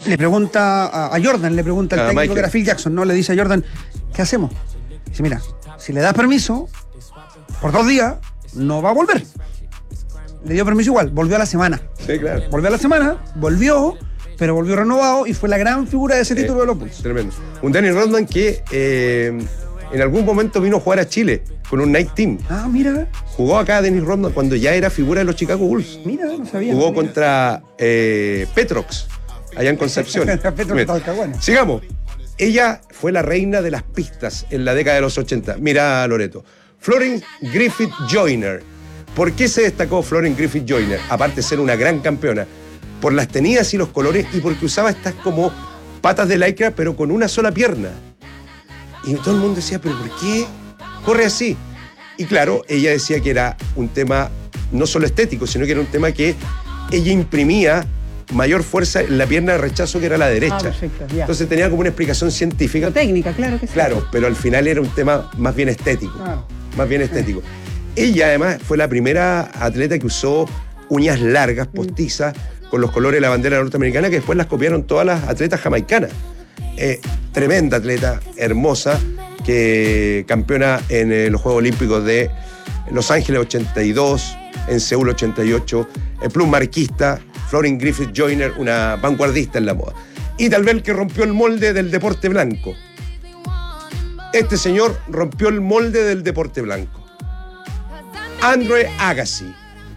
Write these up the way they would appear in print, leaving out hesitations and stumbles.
Le pregunta a Jordan, le pregunta al técnico que era Phil Jackson, ¿no? Le dice a Jordan, ¿qué hacemos? Dice, mira, si le das permiso, por 2 días, no va a volver. Le dio permiso igual, volvió a la semana. Sí, claro. Volvió a la semana, pero volvió renovado y fue la gran figura de ese título de los Bulls. Tremendo. Un Dennis Rodman que en algún momento vino a jugar a Chile con un Night Team. Ah, mira. Jugó acá Dennis Rodman cuando ya era figura de los Chicago Bulls. Mira, no sabía. Jugó contra Petrox, allá en Concepción. Sigamos. Ella fue la reina de las pistas en la década de los 80. Mira, Loreto. Florence Griffith Joyner. ¿Por qué se destacó Florence Griffith Joyner? Aparte de ser una gran campeona, por las tenidas y los colores y porque usaba estas como patas de lycra, pero con una sola pierna. Y todo el mundo decía, ¿pero por qué corre así? Y claro, ella decía que era un tema no solo estético, sino que era un tema que ella imprimía mayor fuerza en la pierna de rechazo que era la derecha. Perfecto, ya. Entonces tenía como una explicación científica. Técnica, claro que sí. Claro, pero al final era un tema más bien estético. Claro. Más bien estético. Ella además fue la primera atleta que usó uñas largas, postizas, con los colores de la bandera norteamericana, que después las copiaron todas las atletas jamaicanas. Tremenda atleta, hermosa, que campeona en los Juegos Olímpicos de Los Ángeles 82, en Seúl 88, plum marquista, Florence Griffith Joyner, una vanguardista en la moda. Y tal vez el que rompió el molde del deporte blanco. Este señor rompió el molde del deporte blanco. Andre Agassi.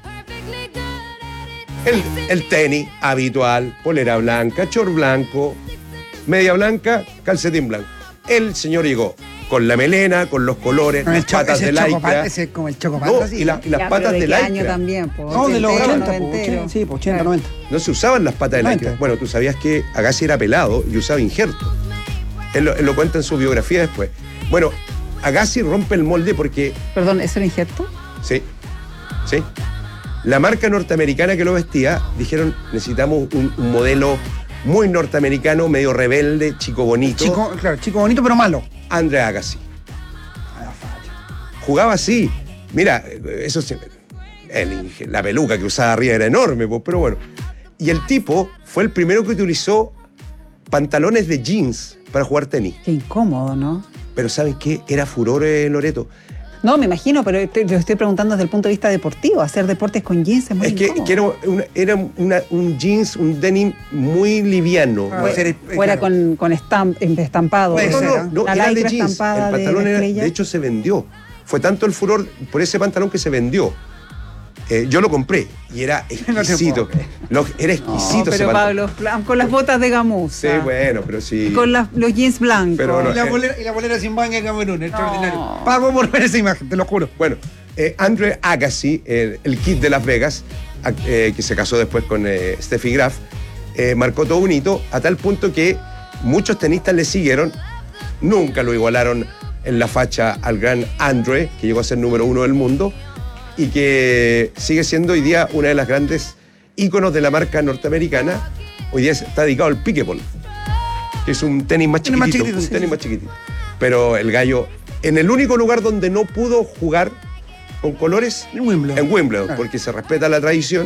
El tenis habitual, polera blanca, short blanco, media blanca, calcetín blanco. El señor llegó con la melena, con los colores, Con las patas de lycra. Ese es como el chocopat, No, así. y las patas de ¿De qué año lycra. también? Po? No, de los 80, noventero. sí, 80, 90. No se usaban las patas de 90. lycra. Bueno, tú sabías que Agassi era pelado y usaba injerto. Él lo cuenta en su biografía después. Bueno, Agassi rompe el molde porque... Perdón, ¿eso era injerto? Sí. La marca norteamericana que lo vestía, dijeron, necesitamos un modelo muy norteamericano, medio rebelde, chico bonito. Chico bonito, pero malo. Andre Agassi. Jugaba así. Mira, eso la peluca que usaba arriba era enorme, pues, pero bueno. Y el tipo fue el primero que utilizó pantalones de jeans para jugar tenis. Qué incómodo, ¿no? Pero ¿saben qué? Era furor Loreto. No, me imagino, pero lo estoy preguntando desde el punto de vista deportivo. Hacer deportes con jeans es muy incómodo. Que era un jeans, un denim muy liviano. Fuera con estampado. No, la era de lycra jeans. estampada El pantalón de era, estrella. de hecho se vendió. Fue tanto el furor por ese pantalón que se vendió. Yo lo compré y era exquisito. Era exquisito ese pero pantalón. Pablo, con las botas de gamuza. Sí, bueno, pero sí. Con los jeans blancos. Pero no, Y la bolera sin manga de Camerún, extraordinario. No. Pago por ver esa imagen, te lo juro. Bueno, Andre Agassi, el Kid de Las Vegas, que se casó después con Steffi Graf, marcó todo un hito a tal punto que muchos tenistas le siguieron. Nunca lo igualaron en la facha al gran Andre, que llegó a ser número 1 del mundo y que sigue siendo hoy día una de las grandes íconos de la marca norteamericana. Hoy día está dedicado al pickleball, que es un tenis más chiquitito. Pero el gallo, en el único lugar donde no pudo jugar con colores, En Wimbledon. claro, porque se respeta la tradición.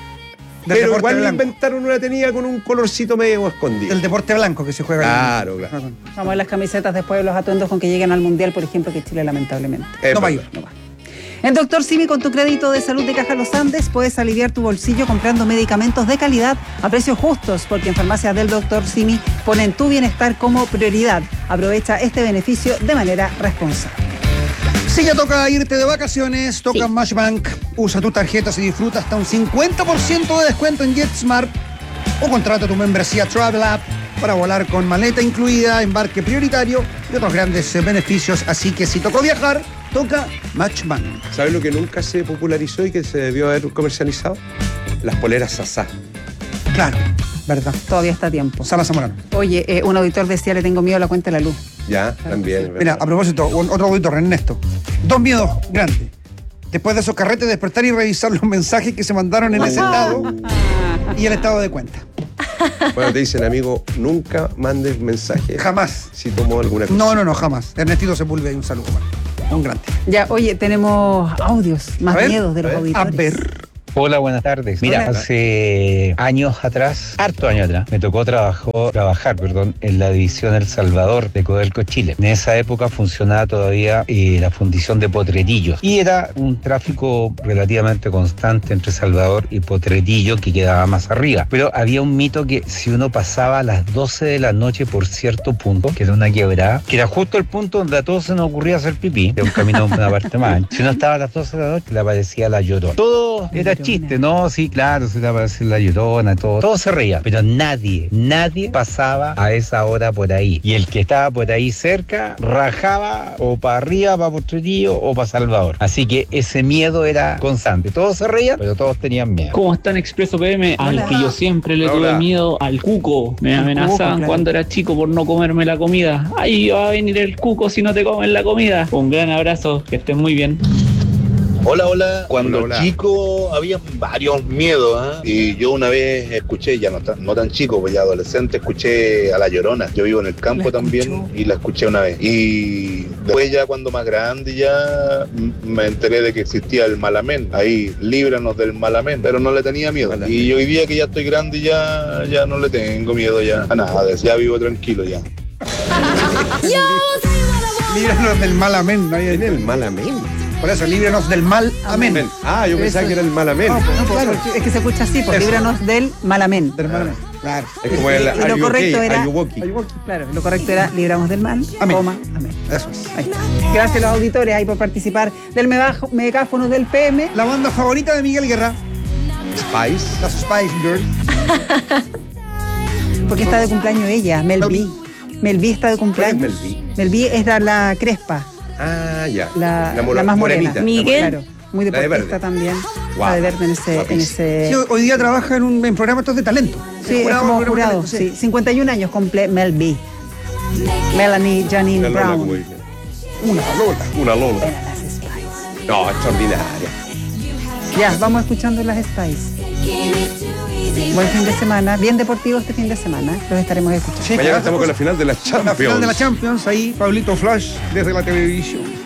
Del Pero deporte igual le blanco. inventaron una tenida con un colorcito medio escondido. Del deporte blanco que se juega. Claro. Vamos a ver las camisetas después de los atuendos con que lleguen al Mundial, por ejemplo, que Chile lamentablemente. No va a ir. No va. En Dr. Simi, con tu crédito de salud de Caja Los Andes, puedes aliviar tu bolsillo comprando medicamentos de calidad a precios justos, porque en farmacias del Dr. Simi ponen tu bienestar como prioridad. Aprovecha este beneficio de manera responsable. Si ya toca irte de vacaciones, toca Mashbank. Usa tus tarjetas y disfruta hasta un 50% de descuento en JetSmart o contrata tu membresía Travel App para volar con maleta incluida, embarque prioritario y otros grandes beneficios. Así que si tocó viajar, toca Mashbank. ¿Sabes lo que nunca se popularizó y que se debió haber comercializado? Las poleras Sasá. Claro, verdad. Todavía está a tiempo. Sala Zamorano. Oye, un auditor decía, le tengo miedo a la cuenta de la luz. Ya, también. Mira, a propósito, otro auditor, Ernesto. 2 miedos grandes. Después de esos carretes, despertar y revisar los mensajes que se mandaron en ese estado y el estado de cuenta. Bueno, te dicen, amigo, nunca mandes mensajes. Jamás. Si tomó alguna cosa. No, jamás. Ernestito Sepúlveda y un saludo, man. Un grande. Ya, oye, tenemos audios, más A ver, miedos de los a auditores. ver. Hola, buenas tardes. Mira, hace hartos años atrás, me tocó trabajar en la división El Salvador de Codelco Chile. En esa época funcionaba todavía la fundición de Potrerillos y era un tráfico relativamente constante entre Salvador y Potrerillo, que quedaba más arriba. Pero había un mito que si uno pasaba a las 12 de la noche por cierto punto, que era una quebrada, que era justo el punto donde a todos se nos ocurría hacer pipí, de un camino de una parte más. Si uno estaba a las 12 de la noche, le aparecía la Llorona. Todo era chiste, ¿no? Sí, claro, se le aparecía la Llorona, todo se reía, pero nadie pasaba a esa hora por ahí. Y el que estaba por ahí cerca, rajaba o para arriba, para Potrerillo o para Salvador. Así que ese miedo era constante. Todos se reían, pero todos tenían miedo. ¿Cómo están, Expreso PM? Al que yo siempre le tuve miedo, al cuco. Me amenazaban cuando era chico por no comerme la comida. Ahí va a venir el cuco si no te comen la comida. Un gran abrazo, que estén muy bien. Hola. Cuando chico había varios miedos, y yo una vez escuché, ya no tan chico, pues ya adolescente, escuché a La Llorona. Yo vivo en el campo también y la escuché una vez. Y después ya cuando más grande ya me enteré de que existía el Malamén. Ahí, líbranos del Malamén, pero no le tenía miedo. Y hoy día que ya estoy grande ya no le tengo miedo ya a nada, ya vivo tranquilo ya. Líbranos del Malamén. ¿No hay el Malamén? Por eso, líbranos del mal, amén. Yo pensaba que era el mal amén. No, claro, es que se escucha así, pues líbranos del mal amén. Claro. Es como el lo correcto era, claro, lo correcto era libramos del mal, amén. Amén. Eso es. Ahí está. Gracias a los auditores ahí por participar del megáfono del PM. La banda favorita de Miguel Guerra. Spice. Las Spice Girls. Porque está de cumpleaños ella, Mel B. Mel B está de cumpleaños. Mel B es la crespa. Ya. La más morena. Miguel. Claro, muy deportista también. Wow. La de verde en ese... Sí, hoy día trabaja en un programa estos de talento. Sí, es como jurado. Sí. 51 años cumple Mel B. Melanie Janine Brown. Una Lola. No, extraordinaria. Ya, vamos escuchando las Spice. Buen fin de semana, bien deportivo este fin de semana. Los estaremos escuchando. Mañana estamos con la final de la Champions. La final de la Champions, ahí Pablito Flash desde la televisión.